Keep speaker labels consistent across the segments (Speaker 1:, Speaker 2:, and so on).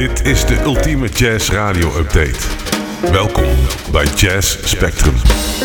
Speaker 1: Dit is de ultieme jazz radio update. Welkom bij Jazz Spectrum.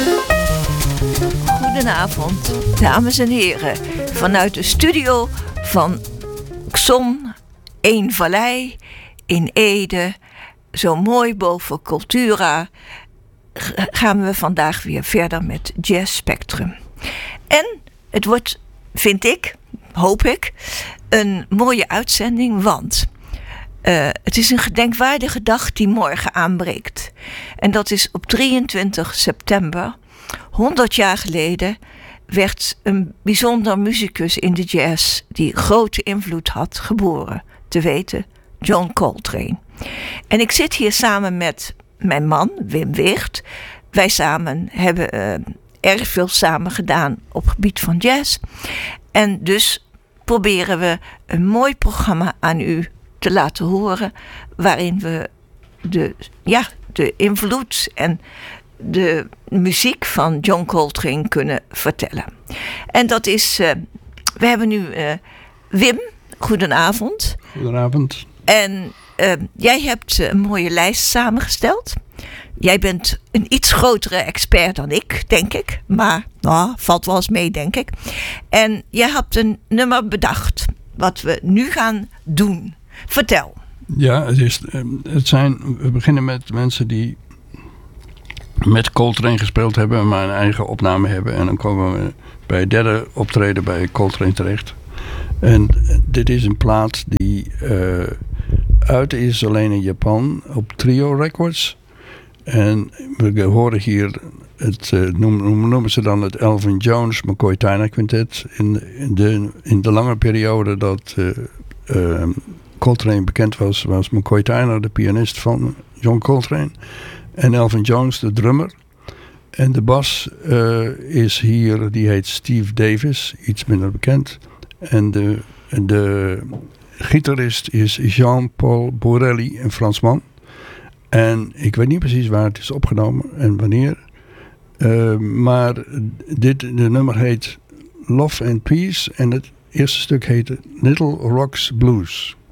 Speaker 2: Goedenavond, dames en heren. Vanuit de studio van Xon, Vallei in Ede, zo mooi boven Cultura, gaan we vandaag weer verder met Jazz Spectrum. En het wordt, vind ik, hoop ik, een mooie uitzending, want het is een gedenkwaardige dag die morgen aanbreekt. En dat is op 23 september, 100 jaar geleden, werd een bijzonder muzikus in de jazz die grote invloed had geboren, te weten John Coltrane. En ik zit hier samen met mijn man Wim Weert. Wij samen hebben erg veel samen gedaan op het gebied van jazz. En dus proberen we een mooi programma aan u te laten horen, waarin we de invloed en de muziek van John Coltrane kunnen vertellen. En dat is, we hebben nu Wim, goedenavond.
Speaker 3: Goedenavond.
Speaker 2: En jij hebt een mooie lijst samengesteld. Jij bent een iets grotere expert dan ik, denk ik. Maar valt wel eens mee, denk ik. En jij hebt een nummer bedacht, wat we nu gaan doen. Vertel.
Speaker 3: Ja, we beginnen met mensen die met Coltrane gespeeld hebben, maar een eigen opname hebben. En dan komen we bij het derde optreden bij Coltrane terecht. En dit is een plaat die uit is alleen in Japan op Trio Records. En we horen hier noemen ze dan het Elvin Jones McCoy Tyner Quintet. In de lange periode dat Coltrane bekend was McCoy Tyner de pianist van John Coltrane. En Elvin Jones de drummer. En de bas is hier, die heet Steve Davis, iets minder bekend. En de gitarist is Jean-Paul Borelli, een Fransman. En ik weet niet precies waar het is opgenomen en wanneer. Maar de nummer heet Love and Peace. En het eerste stuk heet Little Rocks Blues.